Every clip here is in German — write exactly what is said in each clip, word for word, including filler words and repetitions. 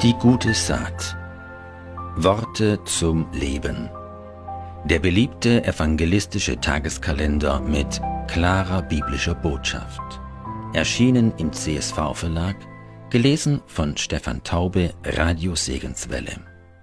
Die gute Saat. Worte zum Leben. Der beliebte evangelistische Tageskalender mit klarer biblischer Botschaft. Erschienen im C S V-Verlag, gelesen von Stefan Taube, Radio Segenswelle.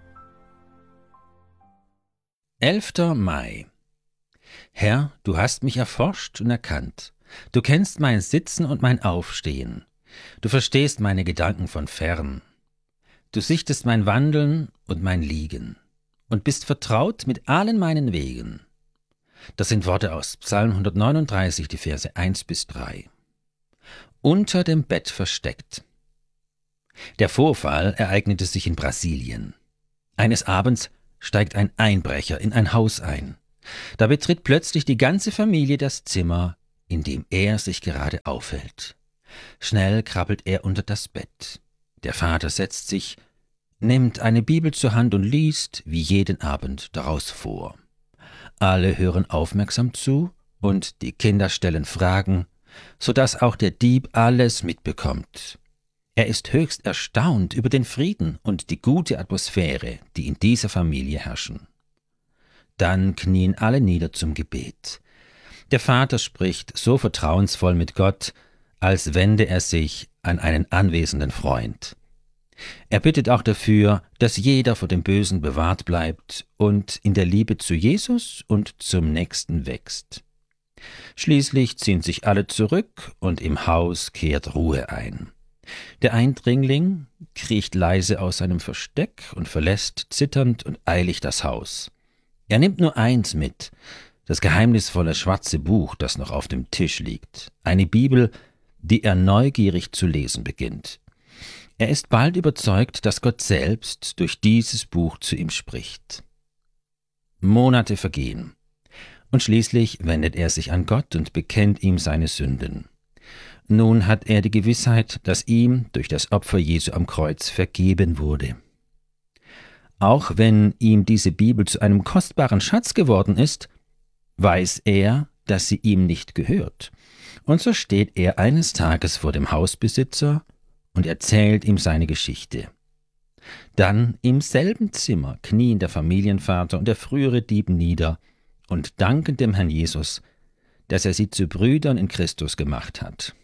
elfter Mai. Herr, du hast mich erforscht und erkannt. Du kennst mein Sitzen und mein Aufstehen. Du verstehst meine Gedanken von fern. Du sichtest mein Wandeln und mein Liegen und bist vertraut mit allen meinen Wegen. Das sind Worte aus Psalm hundertneununddreißig, die Verse eins bis drei. Unter dem Bett versteckt. Der Vorfall ereignete sich in Brasilien. Eines Abends steigt ein Einbrecher in ein Haus ein. Da betritt plötzlich die ganze Familie das Zimmer, in dem er sich gerade aufhält. Schnell krabbelt er unter das Bett. Der Vater setzt sich, nimmt eine Bibel zur Hand und liest, wie jeden Abend, daraus vor. Alle hören aufmerksam zu und die Kinder stellen Fragen, sodass auch der Dieb alles mitbekommt. Er ist höchst erstaunt über den Frieden und die gute Atmosphäre, die in dieser Familie herrschen. Dann knien alle nieder zum Gebet. Der Vater spricht so vertrauensvoll mit Gott, als wende er sich an einen anwesenden Freund. Er bittet auch dafür, dass jeder vor dem Bösen bewahrt bleibt und in der Liebe zu Jesus und zum Nächsten wächst. Schließlich ziehen sich alle zurück und im Haus kehrt Ruhe ein. Der Eindringling kriecht leise aus seinem Versteck und verlässt zitternd und eilig das Haus. Er nimmt nur eins mit, das geheimnisvolle schwarze Buch, das noch auf dem Tisch liegt, eine Bibel, die er neugierig zu lesen beginnt. Er ist bald überzeugt, dass Gott selbst durch dieses Buch zu ihm spricht. Monate vergehen, und schließlich wendet er sich an Gott und bekennt ihm seine Sünden. Nun hat er die Gewissheit, dass ihm durch das Opfer Jesu am Kreuz vergeben wurde. Auch wenn ihm diese Bibel zu einem kostbaren Schatz geworden ist, weiß er, dass sie ihm nicht gehört. Und so steht er eines Tages vor dem Hausbesitzer und erzählt ihm seine Geschichte. Dann im selben Zimmer knien der Familienvater und der frühere Dieb nieder und danken dem Herrn Jesus, dass er sie zu Brüdern in Christus gemacht hat.